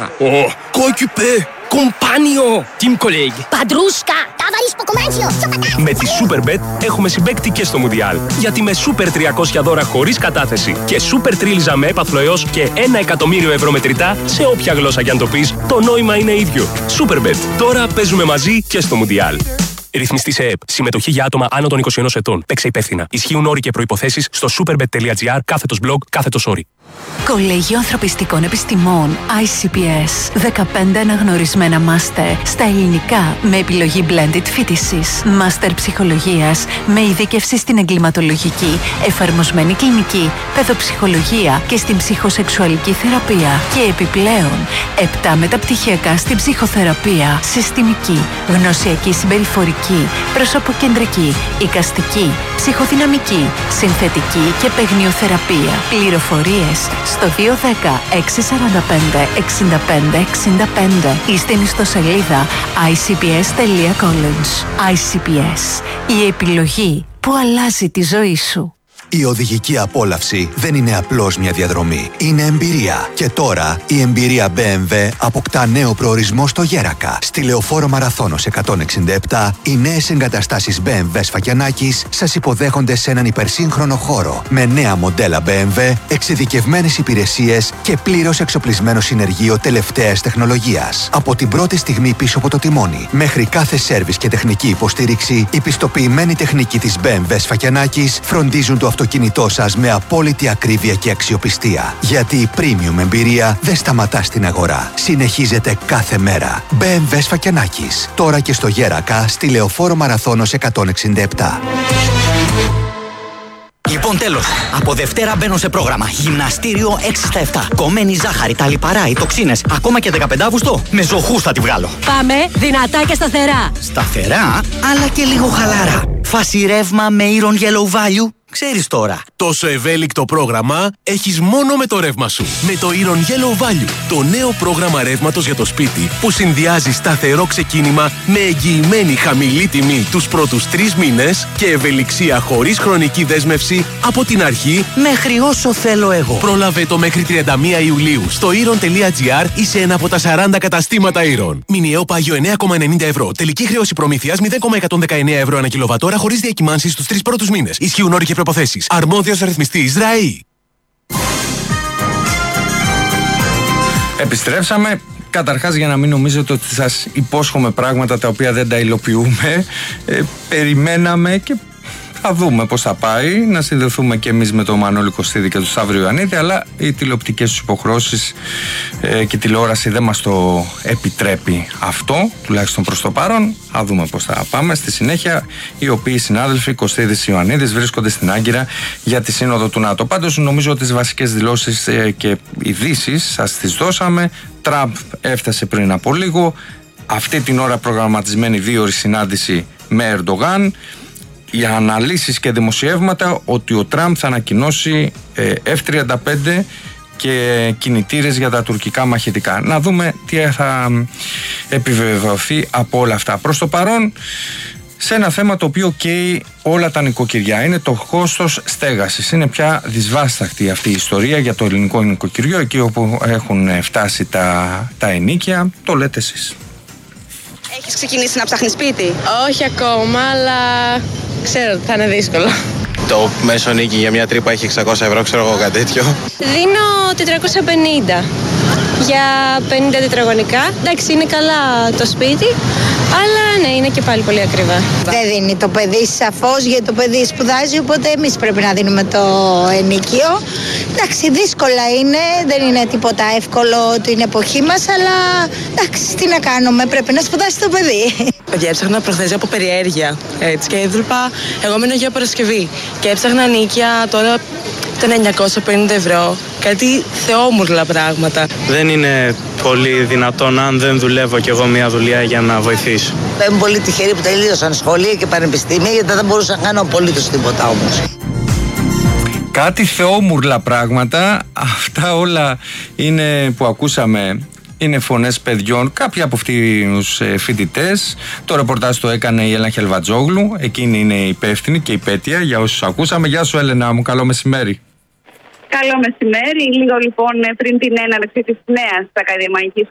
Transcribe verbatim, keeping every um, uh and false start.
Oh, coéquipier, compagnon, team collègue. Padrούσκα, ταβαρίσκο κομμάτσιο. Με τη Superbet έχουμε συμπαίκτη και στο Μουντιάλ. Γιατί με Super τριακόσια δώρα χωρίς κατάθεση και Super τρίλιζα με έπαθλο έως και ένα εκατομμύριο ευρώ μετρητά, σε όποια γλώσσα κι αν το πεις, το νόημα είναι ίδιο. Superbet. Τώρα παίζουμε μαζί και στο Μουντιάλ. Ρυθμιστή σε ΕΕΠ. Συμμετοχή για άτομα άνω των είκοσι ενός ετών. Παίξε υπεύθυνα. Ισχύουν όροι και προϋποθέσεις στο superbet.gr κάθετος blog κάθετος όροι. Κολέγιο Ανθρωπιστικών Επιστημών άι σι πι ες. δεκαπέντε αναγνωρισμένα μάστερ στα ελληνικά με επιλογή blended φοιτησης. Μάστερ ψυχολογίας με ειδίκευση στην εγκληματολογική, εφαρμοσμένη κλινική, παιδοψυχολογία και στην ψυχοσεξουαλική θεραπεία. Και επιπλέον, επτά μεταπτυχιακά στην ψυχοθεραπεία, συστημική, γνωσιακή συμπεριφορική, προσωποκεντρική, εικαστική, ψυχοδυναμική, συνθετική και παιγνιοθεραπεία. Πληροφορίες στο δύο ένα μηδέν έξι τέσσερα πέντε εξήντα πέντε εξήντα πέντε ή στην ιστοσελίδα άι σι πι ες τελεία college. άι σι πι ες. Η επιλογή που αλλάζει τη ζωή σου. Η οδηγική απόλαυση δεν είναι απλώς μια διαδρομή. Είναι εμπειρία. Και τώρα η εμπειρία μπι εμ ντάμπλιου αποκτά νέο προορισμό στο Γέρακα. Στη Λεωφόρο Μαραθώνος εκατόν εξήντα επτά, οι νέες εγκαταστάσεις μπι εμ ντάμπλιου Σφακιανάκης σας υποδέχονται σε έναν υπερσύγχρονο χώρο. Με νέα μοντέλα μπι εμ ντάμπλιου, εξειδικευμένες υπηρεσίες και πλήρως εξοπλισμένο συνεργείο τελευταίας τεχνολογίας. Από την πρώτη στιγμή πίσω από το τιμόνι, μέχρι κάθε σέρβις και τεχνική υποστήριξη, η πιστοποιημένη τεχνική της μπι εμ ντάμπλιου Σφακιανάκης φροντίζουν το αυτοκίνητό σας με απόλυτη ακρίβεια και αξιοπιστία. Γιατί η premium εμπειρία δεν σταματά στην αγορά. Συνεχίζεται κάθε μέρα. μπι εμ ντάμπλιου Σφακιανάκης. Τώρα και στο Γέρακα, στη Λεωφόρο Μαραθώνος εκατόν εξήντα επτά. Λοιπόν, τέλος. Από Δευτέρα μπαίνω σε πρόγραμμα. Γυμναστήριο έξι στα επτά. Κομμένη ζάχαρη, τα λιπαρά, οι τοξίνες. Ακόμα και δεκαπέντε Αυγούστου με ζωχούς θα τη βγάλω. Πάμε δυνατά και σταθερά. Σταθερά, αλλά και λίγο χαλάρα. Φάση ρεύμα με Iron Yellow Value. Ξέρεις τώρα. Τόσο ευέλικτο πρόγραμμα έχεις μόνο με το ρεύμα σου. Με το Iron Yellow Value, το νέο πρόγραμμα ρεύματος για το σπίτι που συνδυάζει σταθερό ξεκίνημα με εγγυημένη χαμηλή τιμή τους πρώτους τρεις μήνες και ευελιξία χωρίς χρονική δέσμευση από την αρχή μέχρι όσο θέλω εγώ. Πρόλαβε το μέχρι τριάντα μία Ιουλίου στο iron τελεία gr ή σε ένα από τα σαράντα καταστήματα Iron. Μηνιαίο πάγιο εννέα κόμμα ενενήντα ευρώ. Τελική χρέωση προμήθειας μηδέν κόμμα εκατόν δεκαεννέα ευρώ ανά κιλοβατόρα χωρίς διακυμάνσεις στους τρεις πρώτους μήνες. Ισχύουν όροι και προϋποθέσεις. Αρμόδιος ρυθμιστής ΡΑΗ. Επιστρέψαμε. Καταρχάς, για να μην νομίζετε ότι σας υπόσχομαι πράγματα τα οποία δεν τα υλοποιούμε, ε, περιμέναμε και θα δούμε πώς θα πάει, να συνδεθούμε και εμείς με τον Μανώλη Κωστίδη και τον Σταύρο Ιωαννίδη, αλλά οι τηλεοπτικές τους υποχρεώσεις ε, και η τηλεόραση δεν μας το επιτρέπει αυτό, τουλάχιστον προς το παρόν. Θα δούμε πώς θα πάμε. Στη συνέχεια, οι οποίοι συνάδελφοι Κωστίδης Ιωαννίδης βρίσκονται στην Άγκυρα για τη Σύνοδο του ΝΑΤΟ. Πάντως, νομίζω ότι τις βασικές δηλώσεις ε, και ειδήσεις σας τις δώσαμε. Τραμπ έφτασε πριν από λίγο. Αυτή την ώρα προγραμματισμένη δύο ώρες συνάντηση με Ερντογάν. Οι αναλύσεις και δημοσιεύματα ότι ο Τραμπ θα ανακοινώσει εφ τριάντα πέντε και κινητήρες για τα τουρκικά μαχητικά. Να δούμε τι θα επιβεβαιωθεί από όλα αυτά. Προς το παρόν, σε ένα θέμα το οποίο καίει όλα τα νοικοκυριά, είναι το κόστος στέγασης. Είναι πια δυσβάσταχτη αυτή η ιστορία για το ελληνικό νοικοκυριό, εκεί όπου έχουν φτάσει τα, τα ενοίκια. Το λέτε εσείς. Έχεις ξεκινήσει να ψάχνεις σπίτι? Όχι ακόμα, αλλά ξέρω ότι θα είναι δύσκολο. Το μέσο νίκη για μια τρύπα έχει εξακόσια ευρώ, ξέρω εγώ, κάτι τέτοιο. Δίνω τετρακόσια πενήντα για πενήντα τετραγωνικά. Εντάξει, είναι καλά το σπίτι, αλλά ναι, είναι και πάλι πολύ ακριβά. Δεν δίνει το παιδί σαφώς, γιατί το παιδί σπουδάζει, οπότε εμείς πρέπει να δίνουμε το ενίκιο. Εντάξει, δύσκολα είναι, δεν είναι τίποτα εύκολο την εποχή μας, αλλά εντάξει, τι να κάνουμε, πρέπει να σπουδάσει το παιδί. Παιδιά, έψαχνα προχθές από περιέργεια, έτσι, και έβλεπα, εγώ μένω για Παρασκευή και έψαχνα νίκια τώρα τα εννιακόσια πενήντα ευρώ, κάτι θεόμουρλα πράγματα. Δεν είναι πολύ δυνατόν αν δεν δουλεύω κι εγώ μια δουλειά για να βοηθήσω. Είμαι πολύ τυχερή που τελείωσαν σχολεία και πανεπιστήμια, γιατί δεν μπορούσα να κάνω απολύτως τίποτα όμως. Κάτι θεόμουρλα πράγματα, αυτά όλα είναι που ακούσαμε. Είναι φωνές παιδιών, κάποιοι από αυτούς φοιτητές. Το ρεπορτάζ το έκανε η Έλενα Χελβατζόγλου. Εκείνη είναι υπεύθυνη και υπέτεια για όσους ακούσαμε. Γεια σου, Έλενα μου, καλό μεσημέρι. Καλό μεσημέρι. Λίγο λοιπόν πριν την έναρξη της νέας ακαδημαϊκής